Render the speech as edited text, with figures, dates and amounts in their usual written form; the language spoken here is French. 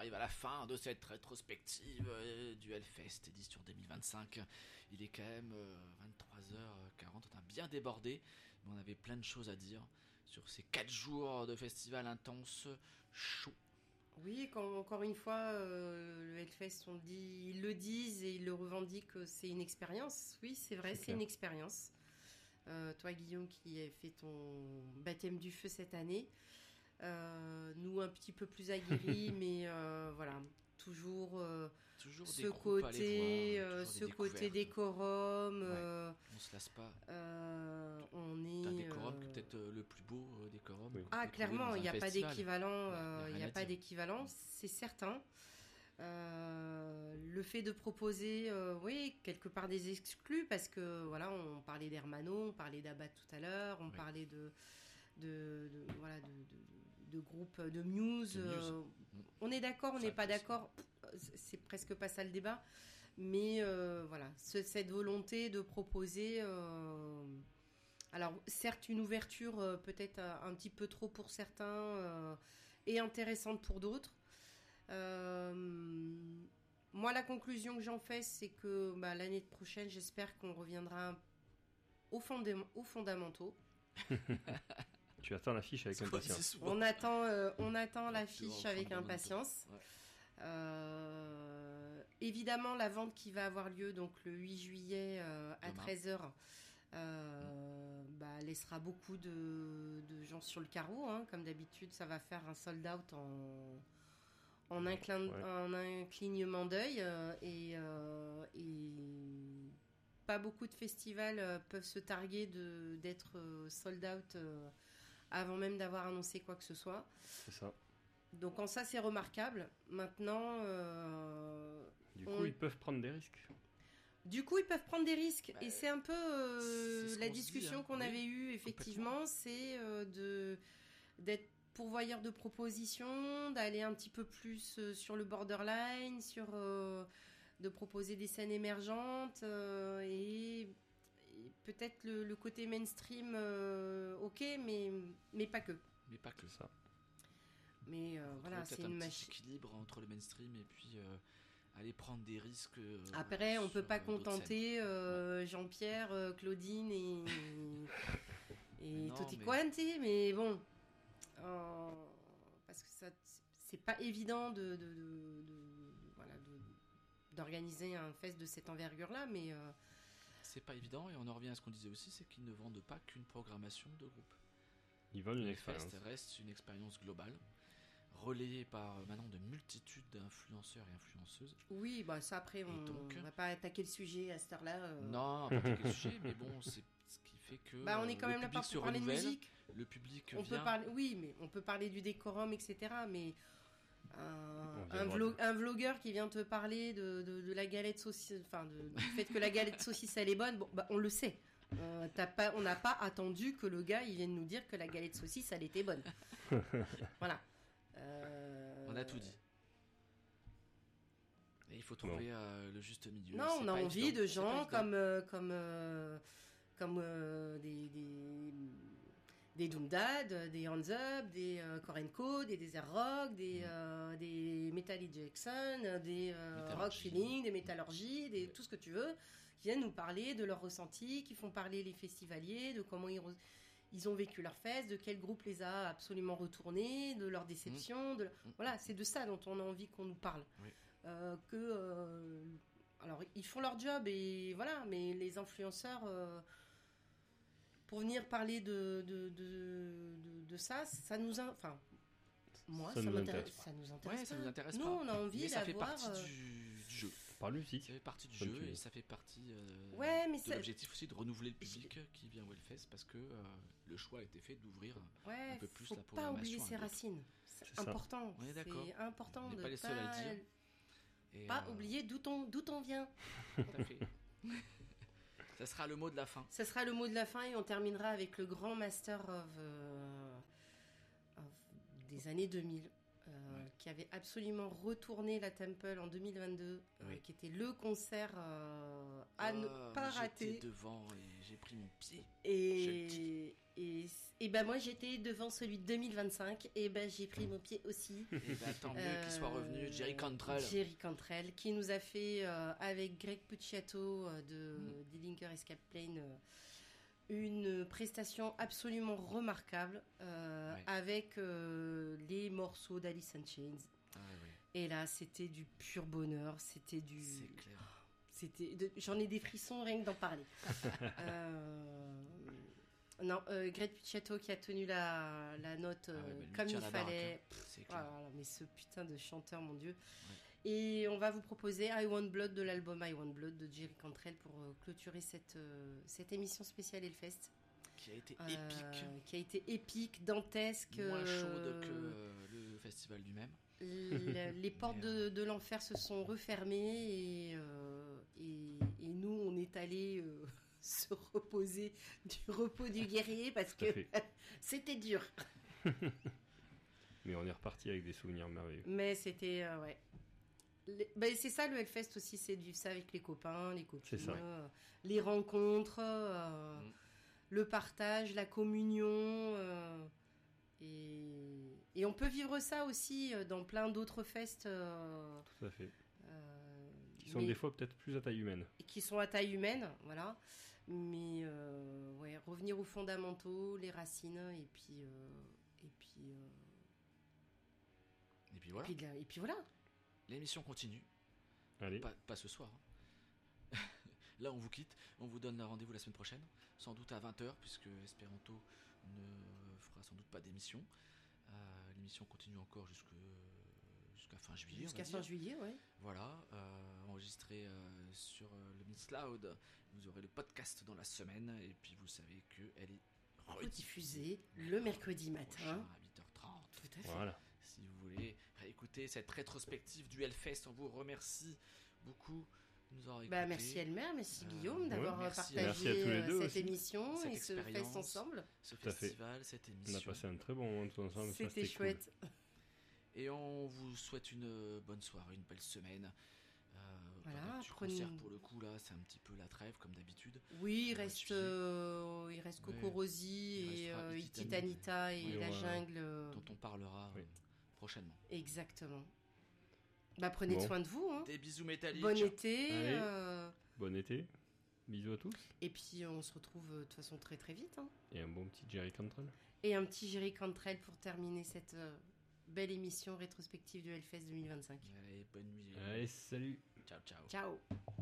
arrive à la fin de cette rétrospective du Hellfest édition 2025. Il est quand même 23h40, on a bien débordé, mais on avait plein de choses à dire sur ces 4 jours de festival intense, chaud. Oui, encore une fois, le Hellfest, ils le disent et ils le revendiquent, c'est une expérience. Oui, c'est vrai, c'est une expérience. Toi, Guillaume, qui a fait ton baptême du feu cette année, nous un petit peu plus aguerris, mais voilà, toujours ce côté, ce côté décorum. On se lasse pas. On est. T'as un décorum qui est peut-être le plus beau décorum. Oui. Ah, clairement, il n'y a pas d'équivalent. Il n'y a pas d'équivalent, c'est certain. Le fait de proposer, oui, quelque part des exclus, parce que voilà, on parlait d'Hermano, on parlait d'Abad tout à l'heure, on parlait de groupes de Muse. On est d'accord, on n'est pas d'accord, c'est presque pas ça le débat, mais voilà, cette volonté de proposer. Alors certes, une ouverture peut-être un petit peu trop pour certains et intéressante pour d'autres. Moi, la conclusion que j'en fais, c'est que l'année prochaine, j'espère qu'on reviendra aux fondamentaux. Tu attends l'affiche avec impatience. On attend l'affiche avec impatience. Ouais. Évidemment, la vente qui va avoir lieu donc le 8 juillet à 13h laissera beaucoup de gens sur le carreau. Hein. Comme d'habitude, ça va faire un sold out en un clignement d'œil et pas beaucoup de festivals peuvent se targuer d'être sold out avant même d'avoir annoncé quoi que ce soit. C'est ça. Donc en ça c'est remarquable. Maintenant, ils peuvent prendre des risques. Du coup, ils peuvent prendre des risques et c'est un peu la discussion qu'on avait eue effectivement, c'est d'être pourvoyeur de propositions, d'aller un petit peu plus sur le borderline, de proposer des scènes émergentes et peut-être le côté mainstream, ok, mais pas que. Mais pas que ça. Mais voilà, c'est une machine. Équilibre entre le mainstream et puis aller prendre des risques. Après, on peut pas contenter Jean-Pierre, Claudine et Tutti Quanti, mais bon. Parce que ça, c'est pas évident d'organiser un fest de cette envergure-là, mais c'est pas évident et on en revient à ce qu'on disait aussi, c'est qu'ils ne vendent pas qu'une programmation de groupe. Ils vendent une expérience. Le fest reste une expérience globale, relayée par maintenant de multitudes d'influenceurs et influenceuses. Oui, ça après on va pas attaquer le sujet à cette heure-là. Non, pas attaquer le sujet, mais bon, c'est ce qui fait que on est quand même là pour parler de musique. Le public on vient. Peut parler, oui, mais on peut parler du décorum, etc. Mais un vlogueur qui vient te parler de la galette saucisse, enfin du fait que la galette saucisse elle est bonne, on le sait. On n'a pas attendu que le gars il vienne nous dire que la galette saucisse elle était bonne. Voilà. On a tout dit. Et il faut trouver le juste milieu. Non, on a envie de gens comme des Doom Dad, des Hands Up, des Korenko, des Desert Rock, des Metal Jackson, des Rock Feeling, des Métallurgie, tout ce que tu veux, qui viennent nous parler de leurs ressentis, qui font parler les festivaliers, de comment ils ont vécu leur fest, de quel groupe les a absolument retournés, de leur déception. Voilà, c'est de ça dont on a envie qu'on nous parle. Oui. Alors, ils font leur job, et voilà, mais les influenceurs... pour venir parler de ça nous enfin moi ça nous intéresse ouais, ça nous intéresse nous pas. On a envie mais ça d'avoir fait partie du jeu. Par musique. Ça fait partie du jeu et ça fait partie de l'objectif aussi de renouveler le public qui vient au Hellfest parce que le choix a été fait d'ouvrir un peu plus la programmation. Faut pas oublier ses racines. C'est important. On est d'accord. C'est important de pas les seuls à le dire. Et pas oublier d'où on vient. Tout à fait. Ça sera le mot de la fin. Ça sera le mot de la fin et on terminera avec le grand master of des années 2000 qui avait absolument retourné la Temple en 2022, qui était le concert à ne pas rater. J'étais devant et j'ai pris mon pied. Et ben moi j'étais devant celui de 2025 et ben j'ai pris mon pied aussi. Et ben tant mieux qu'il soit revenu, Jerry Cantrell. Jerry Cantrell qui nous a fait avec Greg Puciato de Dillinger Escape Plane une prestation absolument remarquable avec les morceaux d'Alice in Chains. Et là c'était du pur bonheur, c'était du... C'est clair. J'en ai des frissons rien que d'en parler. Non, Greg Puciato qui a tenu la note comme il fallait. Mais ce putain de chanteur, mon Dieu. Ouais. Et on va vous proposer I Want Blood de l'album I Want Blood de Jerry Cantrell pour clôturer cette émission spéciale Hellfest. Qui a été épique. Qui a été épique, dantesque. Moins chaude que le festival lui-même. Les portes de l'enfer se sont refermées et nous, on est allés... se reposer du repos du guerrier parce que c'était dur. Mais on est reparti avec des souvenirs merveilleux. Mais c'était c'est ça le Hellfest aussi, c'est du ça avec les copains, les copines, les rencontres, le partage, la communion et on peut vivre ça aussi dans plein d'autres fests. Tout à fait. Qui sont des fois peut-être plus à taille humaine. Et qui sont à taille humaine, voilà. Mais revenir aux fondamentaux, les racines, et puis voilà. Et puis voilà. L'émission continue. Allez. Pas ce soir. Là, on vous quitte. On vous donne un rendez-vous la semaine prochaine, sans doute à 20h, puisque Espéranto ne fera sans doute pas d'émission. L'émission continue encore jusqu'à fin juillet. Jusqu'à fin juillet, ouais. Voilà, enregistré sur le Mixcloud. Vous aurez le podcast dans la semaine et puis vous savez qu'elle est rediffusée le mercredi matin à 8h30. Tout à fait. Voilà. Si vous voulez réécouter cette rétrospective du Hellfest, on vous remercie beaucoup de nous avoir écoutés. Merci Elmer, merci Guillaume d'avoir partagé cette émission et ce fest ensemble. Ce festival, cette émission. On a passé un très bon moment tous ensemble. C'était chouette. Cool. Et on vous souhaite une bonne soirée, une belle semaine. Voilà, concert pour le coup là, c'est un petit peu la trêve comme d'habitude. Oui, il reste Coco Rosie et Titanita et la jungle dont on parlera prochainement. Exactement. Prenez soin de vous. Des bisous métalliques. Bon été. Bon été. Bisous à tous. Et puis on se retrouve de toute façon très très vite. Et un bon petit Jerry Cantrell. Et un petit Jerry Cantrell pour terminer cette belle émission rétrospective du Hellfest 2025. Allez, bonne nuit. Allez, salut. Ciao, ciao. Ciao.